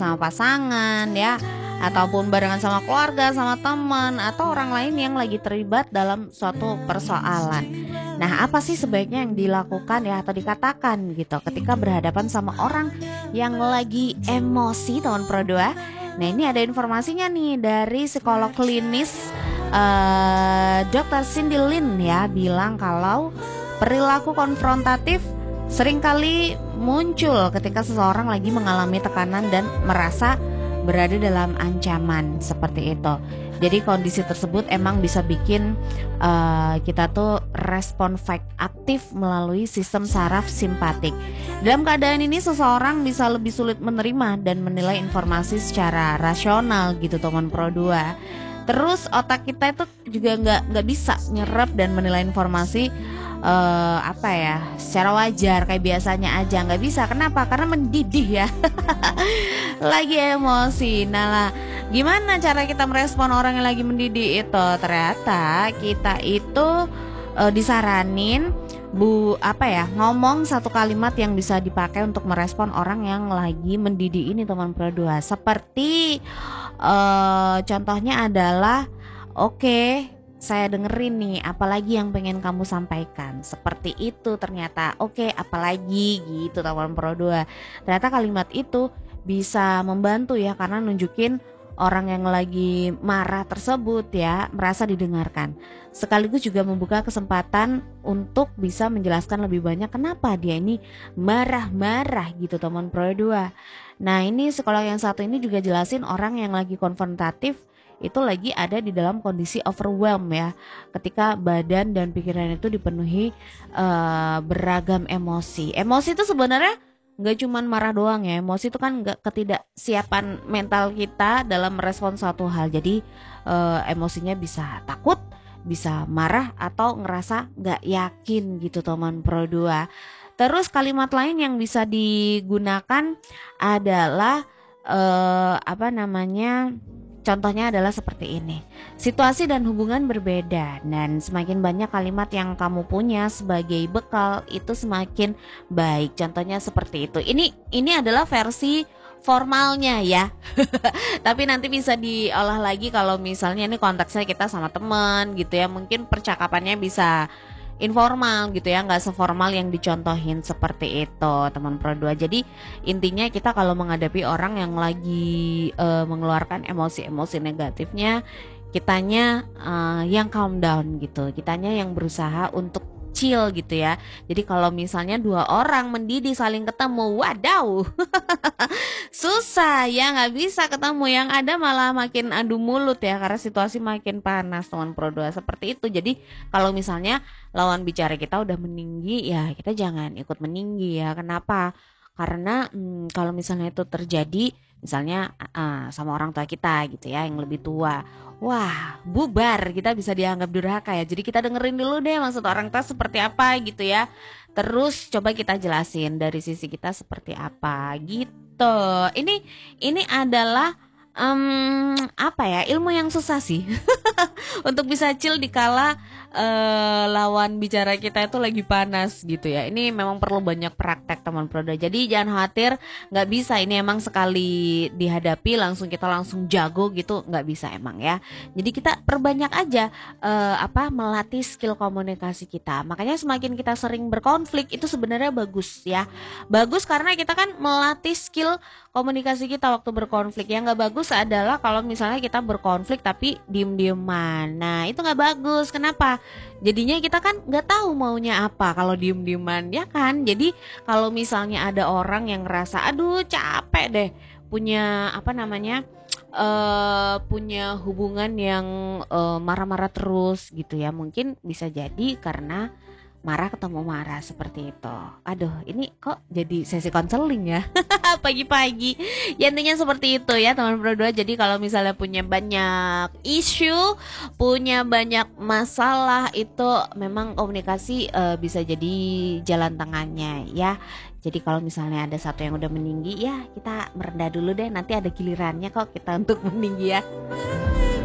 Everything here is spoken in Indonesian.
bersama pasangan ya, ataupun barengan sama keluarga, sama teman, atau orang lain yang lagi terlibat dalam suatu persoalan. Nah, apa sih sebaiknya yang dilakukan ya atau dikatakan gitu ketika berhadapan sama orang yang lagi emosi, teman Pro 2? Nah, ini ada informasinya nih dari psikolog klinis Dr. Cindy Lin ya, bilang kalau perilaku konfrontatif seringkali muncul ketika seseorang lagi mengalami tekanan dan merasa berada dalam ancaman seperti itu. Jadi kondisi tersebut emang bisa bikin kita tuh respon fight aktif melalui sistem saraf simpatik. Dalam keadaan ini seseorang bisa lebih sulit menerima dan menilai informasi secara rasional gitu, teman Pro 2. Terus otak kita itu juga nggak bisa nyerap dan menilai informasi secara wajar kayak biasanya aja, nggak bisa. Kenapa? Karena mendidih ya. Lagi emosi. Nah lah, gimana cara kita merespon orang yang lagi mendidih itu? Ternyata kita itu disaranin ngomong satu kalimat yang bisa dipakai untuk merespon orang yang lagi mendidih ini, teman Pro 2. Seperti contohnya adalah, oke, saya dengerin nih, apalagi yang pengen kamu sampaikan. Seperti itu ternyata. Oke, apalagi gitu, teman Pro 2. Ternyata kalimat itu bisa membantu ya, karena nunjukin orang yang lagi marah tersebut ya merasa didengarkan. Sekaligus juga membuka kesempatan untuk bisa menjelaskan lebih banyak kenapa dia ini marah-marah gitu, teman Pro 2. Nah, ini psikolog yang satu ini juga jelasin orang yang lagi konfrontatif itu lagi ada di dalam kondisi overwhelm ya, ketika badan dan pikiran itu dipenuhi beragam emosi. Emosi itu sebenarnya nggak cuman marah doang ya. Emosi itu kan nggak ketidaksiapan mental kita dalam merespon suatu hal. Jadi emosinya bisa takut, bisa marah, atau ngerasa nggak yakin gitu, teman Pro 2. Terus kalimat lain yang bisa digunakan adalah contohnya adalah seperti ini. Situasi dan hubungan berbeda, dan semakin banyak kalimat yang kamu punya sebagai bekal itu semakin baik. Contohnya seperti itu. Ini adalah versi formalnya ya. Tapi nanti bisa diolah lagi kalau misalnya ini konteksnya kita sama teman gitu ya. Mungkin percakapannya bisa informal gitu ya, nggak seformal yang dicontohin seperti itu, teman Pro 2. Jadi intinya kita kalau menghadapi orang yang lagi mengeluarkan emosi-emosi negatifnya, kitanya yang calm down gitu, kitanya yang berusaha untuk chill gitu ya. Jadi kalau misalnya dua orang mendidih saling ketemu, wadaw, susah ya, nggak bisa ketemu, yang ada malah makin adu mulut ya, karena situasi makin panas, teman Pro 2, seperti itu. Jadi kalau misalnya lawan bicara kita udah meninggi ya, kita jangan ikut meninggi ya. Kenapa? Karena kalau misalnya itu terjadi misalnya sama orang tua kita gitu ya, yang lebih tua, wah, bubar, kita bisa dianggap durhaka ya. Jadi kita dengerin dulu deh maksud orang tua seperti apa gitu ya. Terus coba kita jelasin dari sisi kita seperti apa gitu. Ini adalah ilmu yang susah sih untuk bisa chill dikala lawan bicara kita itu lagi panas gitu ya. Ini memang perlu banyak praktek, teman Pro 2. Jadi jangan khawatir, nggak bisa ini emang sekali dihadapi langsung kita langsung jago gitu, nggak bisa emang ya. Jadi kita perbanyak aja melatih skill komunikasi kita. Makanya semakin kita sering berkonflik itu sebenarnya bagus ya. Bagus karena kita kan melatih skill komunikasi kita waktu berkonflik. Yang nggak bagus adalah kalau misalnya kita berkonflik tapi diem-dieman. Nah, itu nggak bagus. Kenapa? Jadinya kita kan nggak tahu maunya apa kalau diem-dieman ya kan. Jadi kalau misalnya ada orang yang ngerasa aduh capek deh punya punya hubungan yang marah-marah terus gitu ya, mungkin bisa jadi karena marah ketemu marah seperti itu. Aduh, ini kok jadi sesi konseling ya pagi-pagi. Ya intinya seperti itu ya, teman Pro 2. Jadi kalau misalnya punya banyak isu, punya banyak masalah, itu memang komunikasi bisa jadi jalan tengahnya ya. Jadi kalau misalnya ada satu yang udah meninggi, ya kita merendah dulu deh, nanti ada gilirannya kok kita untuk meninggi ya.